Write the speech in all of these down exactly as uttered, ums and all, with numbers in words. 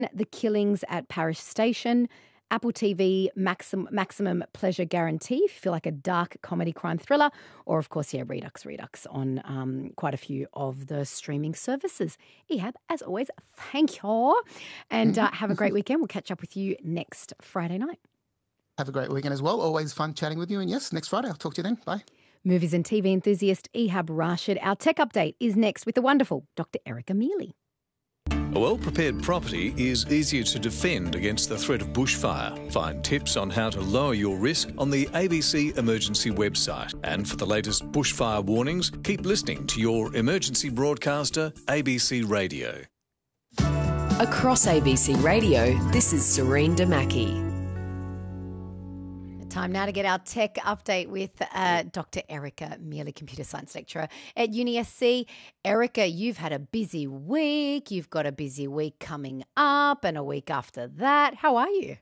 The Killings at Parish Station, Apple T V, Maxim, Maximum Pleasure Guarantee, if you feel like a dark comedy crime thriller, or, of course, yeah, Redux Redux on um, quite a few of the streaming services. Ehab, as always, thank you. And uh, have a great weekend. We'll catch up with you next Friday night. Have a great weekend as well. Always fun chatting with you. And yes, next Friday. I'll talk to you then. Bye. Movies and T V enthusiast Ehab Rashid. Our tech update is next with the wonderful Doctor Erica Mealy. A well-prepared property is easier to defend against the threat of bushfire. Find tips on how to lower your risk on the A B C Emergency website. And for the latest bushfire warnings, keep listening to your emergency broadcaster, A B C Radio. Across A B C Radio, this is Serene Damaki. Time now to get our tech update with uh, Doctor Erica Mealy, computer science lecturer at Uni S C. Erica, you've had a busy week. You've got a busy week coming up and a week after that. How are you?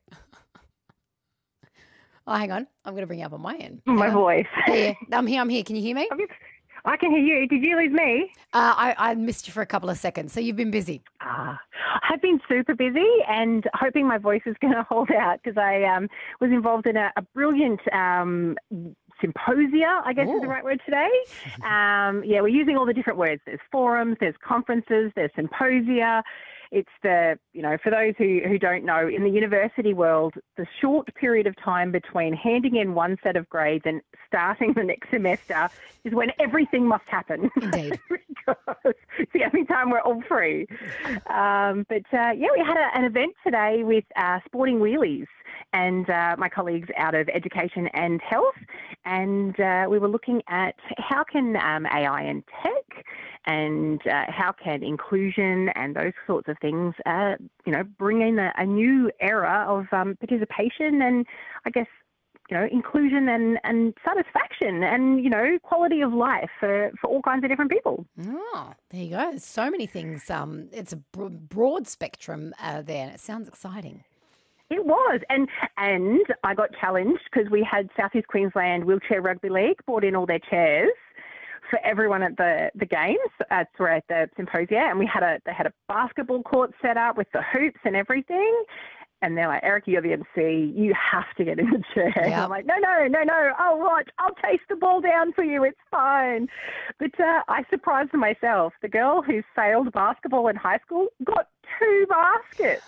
Oh, hang on. I'm going to bring you up on my end. My hang voice. Yeah, I'm here. I'm here. Can you hear me? I can hear you. Did you lose me? Uh, I, I missed you for a couple of seconds. So you've been busy. Ah, I've been super busy and hoping my voice is going to hold out because I um, was involved in a, a brilliant um, symposia, I guess Ooh. is the right word today. Um, yeah, we're using all the different words. There's forums, there's conferences, there's symposia. It's the, you know, for those who, who don't know, in the university world, the short period of time between handing in one set of grades and starting the next semester is when everything must happen. Indeed. Because it's the only time we're all free. Um, but, uh, yeah, we had a, an event today with uh, Sporting Wheelies and uh, my colleagues out of Education and Health. And uh, we were looking at how can um, A I and tech and uh, how can inclusion and those sorts of things, uh, you know, bring in a, a new era of um, participation and, I guess, you know, inclusion and, and satisfaction and, you know, quality of life for, for all kinds of different people. Oh, there you go. So many things. Um, it's a bro- broad spectrum uh, there, and it sounds exciting. It was. And and I got challenged because we had South East Queensland Wheelchair Rugby League brought in all their chairs for everyone at the, the games, uh, sorry, at the symposia. And we had a they had a basketball court set up with the hoops and everything. And they're like, Erica, you're the M C. You have to get in the chair. Yep. And I'm like, no, no, no, no. Oh, right. I'll chase the ball down for you. It's fine. But uh, I surprised myself. The girl who sailed basketball in high school got two baskets.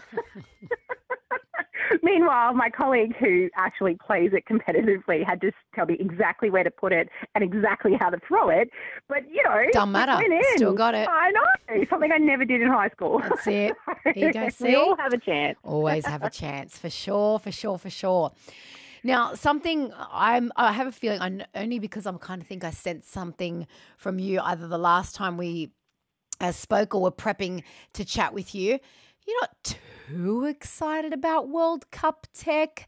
Meanwhile, my colleague who actually plays it competitively had to tell me exactly where to put it and exactly how to throw it. But, you know, Don't matter. went in. Still got it. I know. Something I never did in high school. That's it. Here you go. See? We all have a chance. Always have a chance, for sure, for sure, for sure. Now, something I'm, I have a feeling, I, only because I kind of think I sensed something from you either the last time we uh, spoke or were prepping to chat with you. You're not too excited about World Cup tech.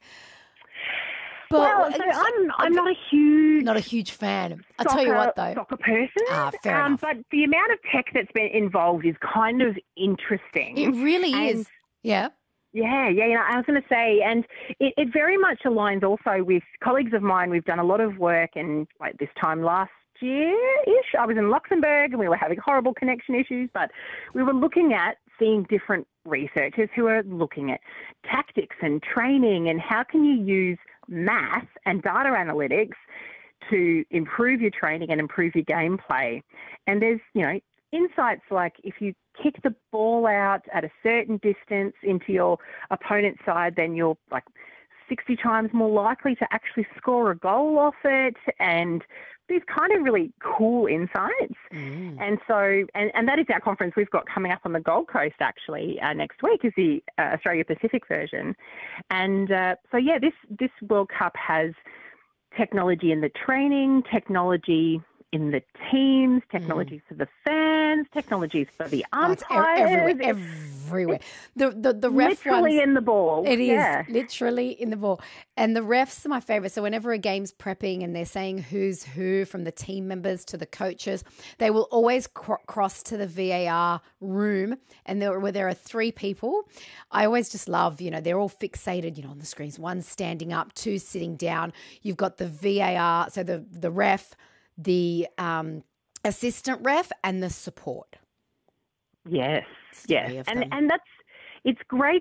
But well, so I'm I'm not a huge not a huge fan. I'll soccer, tell you what though. soccer person. Ah, fair um, enough. But the amount of tech that's been involved is kind of interesting. It really And is. Yeah. Yeah, yeah, yeah. I was going to say, and it, it very much aligns also with colleagues of mine. We've done a lot of work, and like this time last year-ish, I was in Luxembourg, and we were having horrible connection issues, but we were looking at seeing different researchers who are looking at tactics and training and how can you use math and data analytics to improve your training and improve your gameplay. And there's, you know, insights like if you kick the ball out at a certain distance into your opponent's side, then you're like sixty times more likely to actually score a goal off it, and these kind of really cool insights. Mm. And so, and, and that is our conference we've got coming up on the Gold Coast actually uh, next week is the uh, Australia Pacific version. And uh, so, yeah, this, this World Cup has technology in the training, technology in the teams, technologies mm. for the fans, technologies for the umpires. Oh, everywhere, everywhere. The the the ref literally ones, in the ball. It is yeah. literally in the ball. And the refs are my favourite. So whenever a game's prepping and they're saying who's who from the team members to the coaches, they will always cr- cross to the V A R room, and there where there are three people. I always just love, you know, they're all fixated, you know, on the screens. One standing up, two sitting down. You've got the V A R, so the the ref, the um, assistant ref, and the support. Yes, Three yes, of and them. and that's it's great